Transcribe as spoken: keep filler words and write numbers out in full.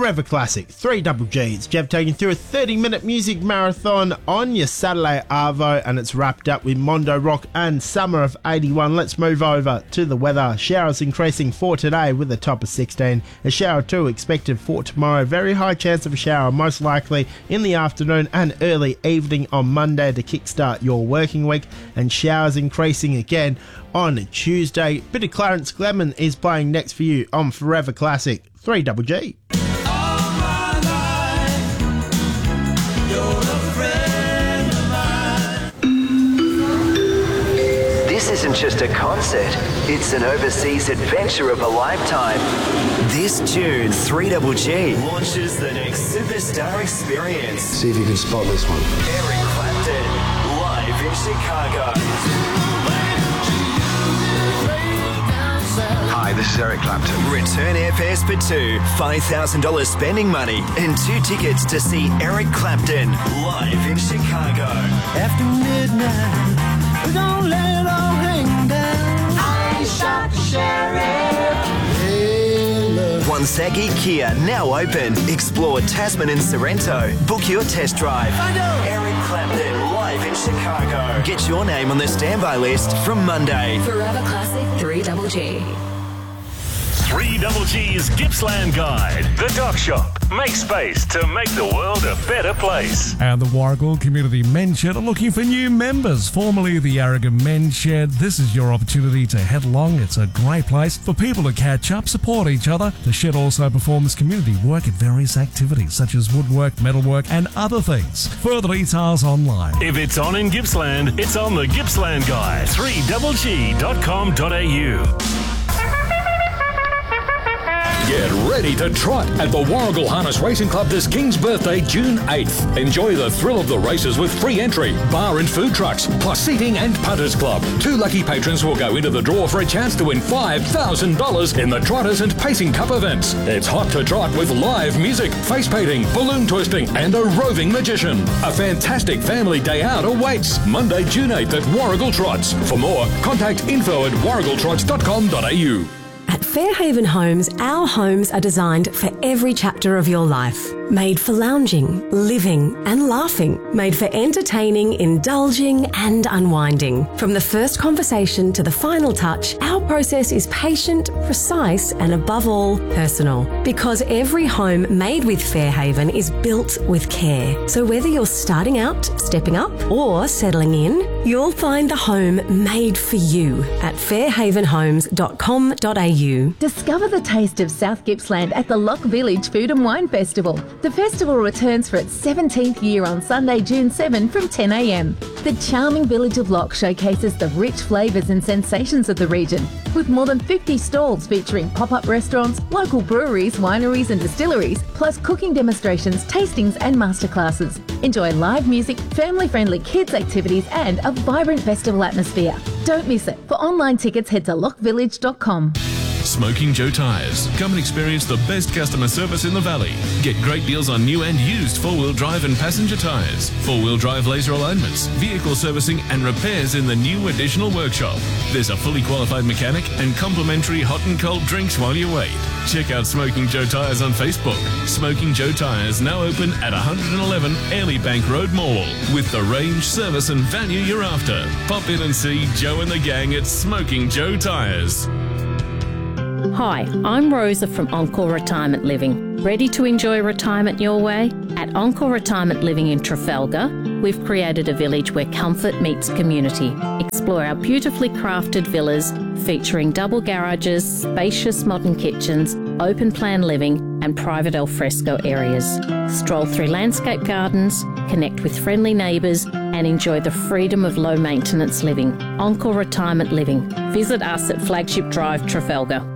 Forever Classic, three double G's. Jeff taking through a thirty minute music marathon on your Saturday Arvo, and it's wrapped up with Mondo Rock and Summer of eighty-one. Let's move over to the weather. Showers increasing for today with a top of sixteen. A shower or two expected for tomorrow. Very high chance of a shower, most likely in the afternoon and early evening on Monday to kickstart your working week. And showers increasing again on Tuesday. Bit of Clarence Clement is playing next for you on Forever Classic, three double G. This isn't just a concert, it's an overseas adventure of a lifetime. This June, three double G launches the next superstar experience. See if you can spot this one. Eric Clapton, live in Chicago. Hi, this is Eric Clapton. Return airfares for two, five thousand dollars spending money, and two tickets to see Eric Clapton live in Chicago. After midnight, we don't let it all hang down. I shot the sheriff. Hey, look. Wonsagi Kia now open. Explore Tasman and Sorrento. Book your test drive. Eric Clapton live in Chicago. Get your name on the standby list from Monday. Forever Classic, three double G. three double G's Gippsland Guide. The Dock Shop. Make space to make the world a better place. And the Warragul Community Men's Shed are looking for new members. Formerly the Yarragon Men's Shed, this is your opportunity to head along. It's a great place for people to catch up, support each other. The shed also performs community work at various activities such as woodwork, metalwork and other things. Further details online. If it's on in Gippsland, it's on the Gippsland Guide. three double G dot com dot a u. Get ready to trot at the Warragul Harness Racing Club this King's Birthday, June eighth. Enjoy the thrill of the races with free entry, bar and food trucks, plus seating and punters club. Two lucky patrons will go into the draw for a chance to win five thousand dollars in the Trotters and Pacing Cup events. It's hot to trot with live music, face painting, balloon twisting and a roving magician. A fantastic family day out awaits Monday, June eighth at Warragul Trots. For more, contact info at warragul trots dot com dot a u. At Fairhaven Homes, our homes are designed for every chapter of your life. Made for lounging, living and laughing. Made for entertaining, indulging and unwinding. From the first conversation to the final touch, our process is patient, precise and above all, personal. Because every home made with Fairhaven is built with care. So whether you're starting out, stepping up or settling in, you'll find the home made for you at fairhaven homes dot com dot a u. Discover the taste of South Gippsland at the Lock Village Food and Wine Festival. The festival returns for its seventeenth year on Sunday, June seventh from ten a m. The charming village of Lock showcases the rich flavours and sensations of the region, with more than fifty stalls featuring pop-up restaurants, local breweries, wineries and distilleries, plus cooking demonstrations, tastings and masterclasses. Enjoy live music, family-friendly kids activities and a vibrant festival atmosphere. Don't miss it. For online tickets, head to lock village dot com. Smoking Joe Tyres. Come and experience the best customer service in the valley. Get great deals on new and used four-wheel drive and passenger tyres, four-wheel drive laser alignments, vehicle servicing and repairs in the new additional workshop. There's a fully qualified mechanic and complimentary hot and cold drinks while you wait. Check out Smoking Joe Tyres on Facebook. Smoking Joe Tyres now open at one eleven Airlie Bank Road Mall with the range, service and value you're after. Pop in and see Joe and the gang at Smoking Joe Tyres. Hi, I'm Rosa from Encore Retirement Living. Ready to enjoy retirement your way? At Encore Retirement Living in Trafalgar, we've created a village where comfort meets community. Explore our beautifully crafted villas featuring double garages, spacious modern kitchens, open plan living and private alfresco areas. Stroll through landscape gardens, connect with friendly neighbours and enjoy the freedom of low maintenance living. Encore Retirement Living. Visit us at Flagship Drive, Trafalgar.